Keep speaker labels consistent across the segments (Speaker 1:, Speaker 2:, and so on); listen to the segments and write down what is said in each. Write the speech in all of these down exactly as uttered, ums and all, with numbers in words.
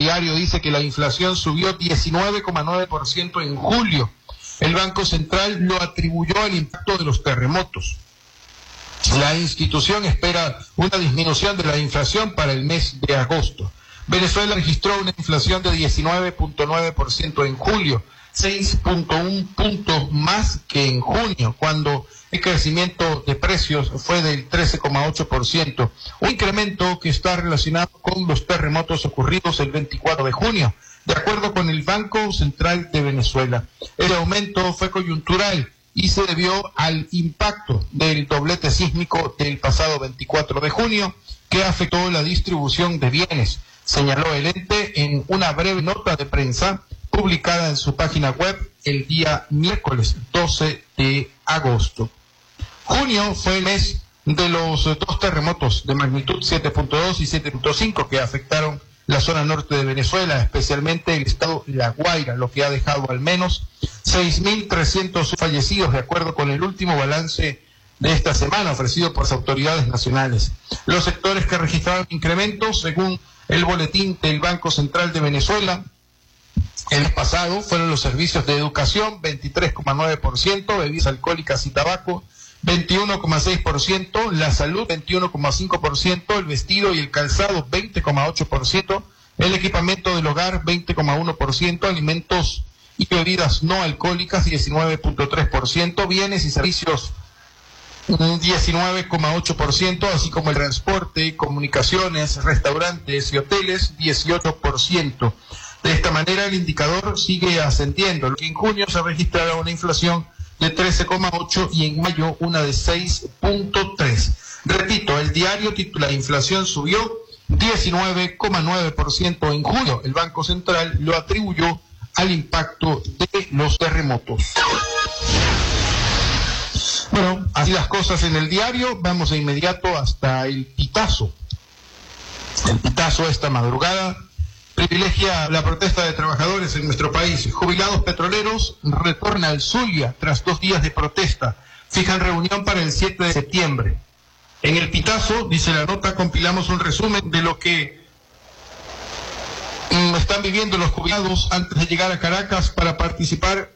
Speaker 1: diario dice que la inflación subió diecinueve coma nueve por ciento en julio. El Banco Central lo atribuyó al impacto de los terremotos. La institución espera una disminución de la inflación para el mes de agosto. Venezuela registró una inflación de diecinueve punto nueve por ciento en julio, seis punto uno puntos más que en junio, cuando el crecimiento de precios fue del trece coma ocho por ciento, un incremento que está relacionado con los terremotos ocurridos el veinticuatro de junio, de acuerdo con el Banco Central de Venezuela. El aumento fue coyuntural y se debió al impacto del doblete sísmico del pasado veinticuatro de junio, que afectó la distribución de bienes, señaló el ente en una breve nota de prensa publicada en su página web el día miércoles doce de agosto. Junio fue el mes de los dos terremotos de magnitud siete punto dos y siete punto cinco que afectaron la zona norte de Venezuela, especialmente el estado La Guaira, lo que ha dejado al menos seis mil trescientos fallecidos, de acuerdo con el último balance de esta semana ofrecido por las autoridades nacionales. Los sectores que registraron incrementos, según el boletín del Banco Central de Venezuela, el mes pasado fueron los servicios de educación, veintitrés coma nueve por ciento, bebidas alcohólicas y tabaco, veintiuno coma seis por ciento, la salud, veintiuno coma cinco por ciento, el vestido y el calzado, veinte coma ocho por ciento, el equipamiento del hogar, veinte coma uno por ciento, alimentos y bebidas no alcohólicas, diecinueve punto tres por ciento, bienes y servicios, diecinueve coma ocho por ciento, así como el transporte, comunicaciones, restaurantes y hoteles, dieciocho por ciento. De esta manera, el indicador sigue ascendiendo, lo que en junio se registrará una inflación de trece coma ocho y en mayo una de seis punto tres. Repito, el diario titula: inflación subió diecinueve coma nueve por ciento en julio. El Banco Central lo atribuyó al impacto de los terremotos. Bueno, así las cosas en el diario. Vamos de inmediato hasta el Pitazo. El Pitazo esta madrugada privilegia la protesta de trabajadores en nuestro país. Jubilados petroleros retorna al Zulia tras dos días de protesta. Fijan reunión para el siete de septiembre. En el Pitazo, dice la nota, compilamos un resumen de lo que mm, están viviendo los jubilados antes de llegar a Caracas para participar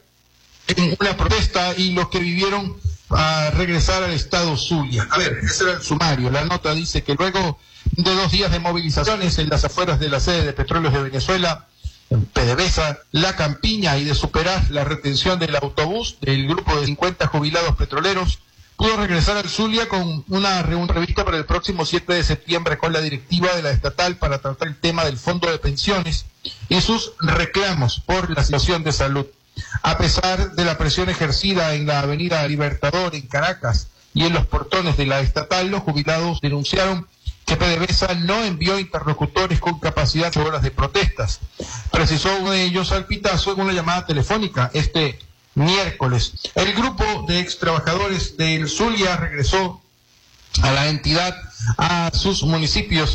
Speaker 1: en una protesta y los que vivieron a regresar al estado Zulia. A ver, ese era el sumario. La nota dice que luego de dos días de movilizaciones en las afueras de la sede de Petróleos de Venezuela, en PDVSA, La Campiña, y de superar la retención del autobús del grupo de cincuenta jubilados petroleros, pudo regresar al Zulia con una reunión prevista para el próximo siete de septiembre con la directiva de la estatal para tratar el tema del fondo de pensiones y sus reclamos por la situación de salud. A pesar de la presión ejercida en la avenida Libertador en Caracas y en los portones de la estatal, los jubilados denunciaron que PDVSA no envió interlocutores con capacidad de ocho horas de protestas. Precisó uno de ellos al Pitazo en una llamada telefónica este miércoles. El grupo de ex trabajadores del Zulia regresó a la entidad, a sus municipios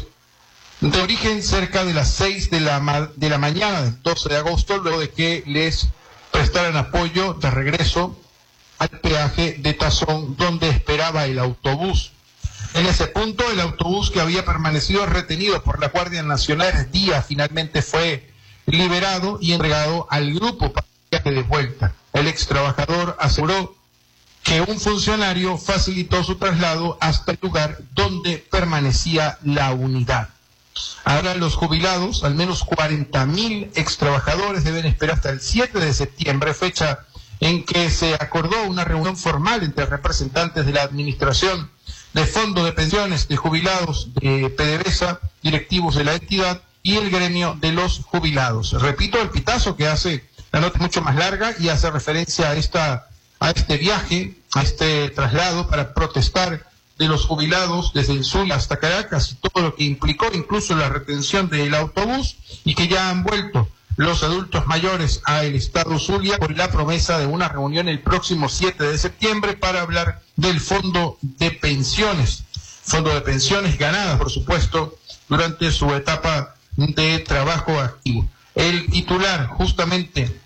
Speaker 1: de origen, cerca de las seis de la, ma- de la mañana del doce de agosto, luego de que les prestaran apoyo de regreso al peaje de Tazón, donde esperaba el autobús. En ese punto, el autobús que había permanecido retenido por la Guardia Nacional Día finalmente fue liberado y entregado al grupo para viaje de vuelta. El ex trabajador aseguró que un funcionario facilitó su traslado hasta el lugar donde permanecía la unidad. Ahora los jubilados, al menos cuarenta mil ex trabajadores, deben esperar hasta el siete de septiembre, fecha en que se acordó una reunión formal entre representantes de la administración de Fondo de Pensiones de Jubilados de PDVSA, directivos de la entidad y el gremio de los jubilados. Repito, el Pitazo, que hace la nota mucho más larga y hace referencia a esta a este viaje, a este traslado para protestar de los jubilados desde el Zulia hasta Caracas y todo lo que implicó, incluso la retención del autobús, y que ya han vuelto los adultos mayores al estado Zulia con la promesa de una reunión el próximo siete de septiembre para hablar del fondo de pensiones, fondo de pensiones ganadas, por supuesto, durante su etapa de trabajo activo. El titular justamente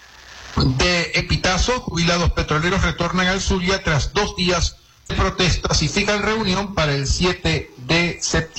Speaker 1: de El Pitazo: jubilados petroleros retornan al Zulia tras dos días de protestas y fijan reunión para el siete de septiembre.